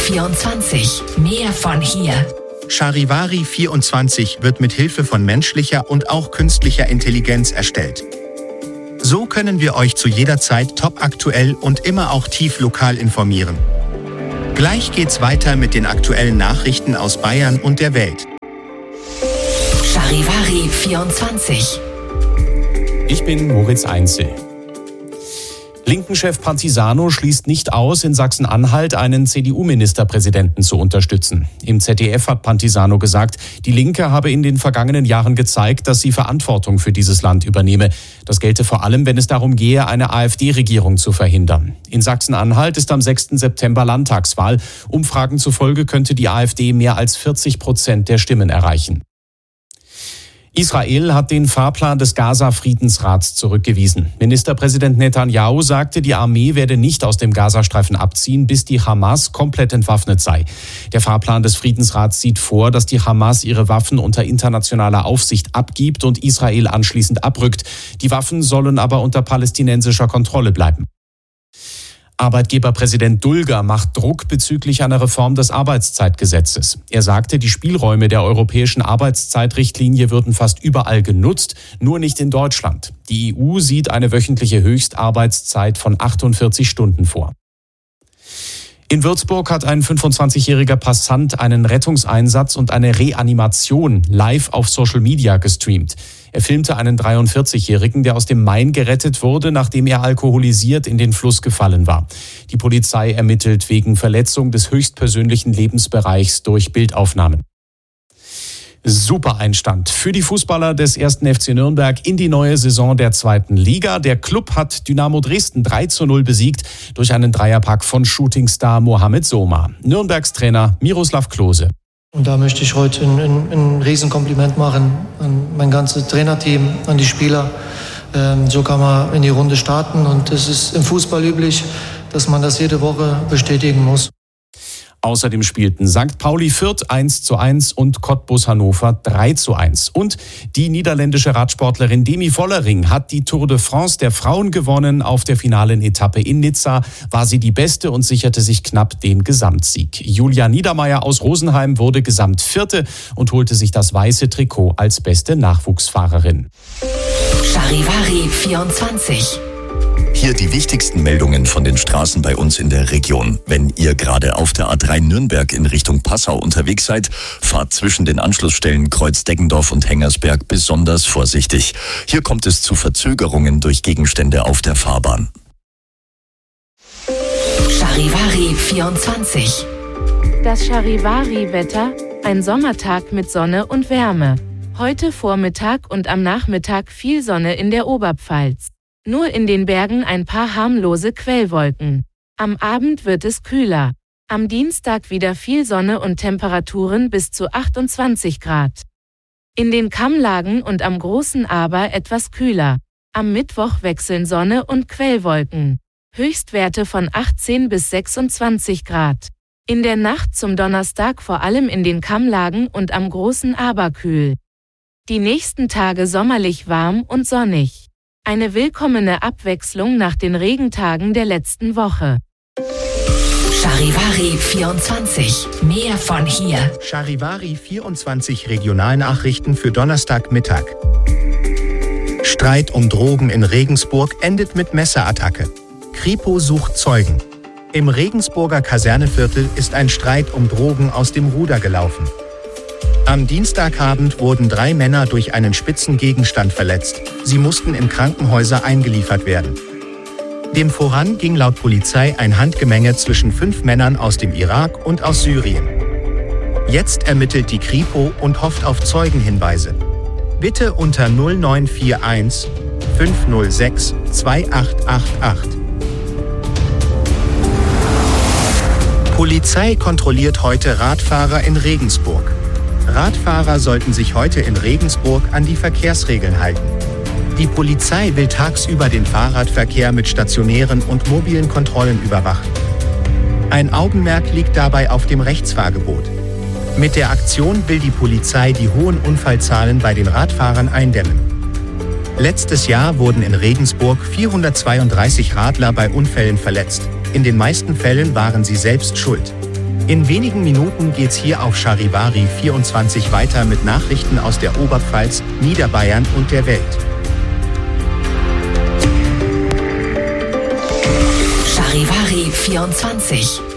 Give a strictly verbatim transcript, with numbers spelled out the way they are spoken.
vierundzwanzig. Mehr von hier. Charivari vierundzwanzig wird mit Hilfe von menschlicher und auch künstlicher Intelligenz erstellt. So können wir euch zu jeder Zeit topaktuell und immer auch tief lokal informieren. Gleich geht's weiter mit den aktuellen Nachrichten aus Bayern und der Welt. Charivari vierundzwanzig. Ich bin Moritz Einzel. Linken-Chef Pantisano schließt nicht aus, in Sachsen-Anhalt einen C D U-Ministerpräsidenten zu unterstützen. Im Z D F hat Pantisano gesagt, die Linke habe in den vergangenen Jahren gezeigt, dass sie Verantwortung für dieses Land übernehme. Das gelte vor allem, wenn es darum gehe, eine AfD-Regierung zu verhindern. In Sachsen-Anhalt ist am sechsten September Landtagswahl. Umfragen zufolge könnte die AfD mehr als vierzig Prozent der Stimmen erreichen. Israel hat den Fahrplan des Gaza-Friedensrats zurückgewiesen. Ministerpräsident Netanyahu sagte, die Armee werde nicht aus dem Gazastreifen abziehen, bis die Hamas komplett entwaffnet sei. Der Fahrplan des Friedensrats sieht vor, dass die Hamas ihre Waffen unter internationaler Aufsicht abgibt und Israel anschließend abrückt. Die Waffen sollen aber unter palästinensischer Kontrolle bleiben. Arbeitgeberpräsident Dulger macht Druck bezüglich einer Reform des Arbeitszeitgesetzes. Er sagte, die Spielräume der europäischen Arbeitszeitrichtlinie würden fast überall genutzt, nur nicht in Deutschland. Die E U sieht eine wöchentliche Höchstarbeitszeit von achtundvierzig Stunden vor. In Würzburg hat ein fünfundzwanzigjähriger Passant einen Rettungseinsatz und eine Reanimation live auf Social Media gestreamt. Er filmte einen dreiundvierzigjährigen, der aus dem Main gerettet wurde, nachdem er alkoholisiert in den Fluss gefallen war. Die Polizei ermittelt wegen Verletzung des höchstpersönlichen Lebensbereichs durch Bildaufnahmen. Super Einstand für die Fußballer des ersten F C Nürnberg in die neue Saison der zweiten Liga. Der Club hat Dynamo Dresden drei zu null besiegt durch einen Dreierpack von Shootingstar Mohamed Soma. Nürnbergs Trainer Miroslav Klose. Und da möchte ich heute ein, ein, ein Riesenkompliment machen an mein ganzes Trainerteam, an die Spieler. Ähm, so kann man in die Runde starten und es ist im Fußball üblich, dass man das jede Woche bestätigen muss. Außerdem spielten Sankt Pauli Fürth eins zu eins und Cottbus Hannover drei zu eins. Und die niederländische Radsportlerin Demi Vollering hat die Tour de France der Frauen gewonnen. Auf der finalen Etappe in Nizza war sie die Beste und sicherte sich knapp den Gesamtsieg. Julia Niedermeyer aus Rosenheim wurde Gesamtvierte und holte sich das weiße Trikot als beste Nachwuchsfahrerin. Charivari vierundzwanzig. Hier die wichtigsten Meldungen von den Straßen bei uns in der Region. Wenn ihr gerade auf der A drei Nürnberg in Richtung Passau unterwegs seid, fahrt zwischen den Anschlussstellen Kreuz Deggendorf und Hengersberg besonders vorsichtig. Hier kommt es zu Verzögerungen durch Gegenstände auf der Fahrbahn. Charivari vierundzwanzig. Das Charivari-Wetter, ein Sommertag mit Sonne und Wärme. Heute Vormittag und am Nachmittag viel Sonne in der Oberpfalz. Nur in den Bergen ein paar harmlose Quellwolken. Am Abend wird es kühler. Am Dienstag wieder viel Sonne und Temperaturen bis zu achtundzwanzig Grad. In den Kammlagen und am Großen Aber etwas kühler. Am Mittwoch wechseln Sonne und Quellwolken. Höchstwerte von achtzehn bis sechsundzwanzig Grad. In der Nacht zum Donnerstag vor allem in den Kammlagen und am Großen Aber kühl. Die nächsten Tage sommerlich warm und sonnig. Eine willkommene Abwechslung nach den Regentagen der letzten Woche. Charivari vierundzwanzig. Mehr von hier. Charivari vierundzwanzig Regionalnachrichten für Donnerstagmittag. Streit um Drogen in Regensburg endet mit Messerattacke. Kripo sucht Zeugen. Im Regensburger Kaserneviertel ist ein Streit um Drogen aus dem Ruder gelaufen. Am Dienstagabend wurden drei Männer durch einen spitzen Gegenstand verletzt. Sie mussten in Krankenhäuser eingeliefert werden. Dem voran ging laut Polizei ein Handgemenge zwischen fünf Männern aus dem Irak und aus Syrien. Jetzt ermittelt die Kripo und hofft auf Zeugenhinweise. Bitte unter null neun vier eins fünf null sechs zwei acht acht acht. Polizei kontrolliert heute Radfahrer in Regensburg. Radfahrer sollten sich heute in Regensburg an die Verkehrsregeln halten. Die Polizei will tagsüber den Fahrradverkehr mit stationären und mobilen Kontrollen überwachen. Ein Augenmerk liegt dabei auf dem Rechtsfahrgebot. Mit der Aktion will die Polizei die hohen Unfallzahlen bei den Radfahrern eindämmen. Letztes Jahr wurden in Regensburg vierhundertzweiunddreißig Radler bei Unfällen verletzt. In den meisten Fällen waren sie selbst schuld. In wenigen Minuten geht's hier auf Charivari vierundzwanzig weiter mit Nachrichten aus der Oberpfalz, Niederbayern und der Welt. Charivari vierundzwanzig.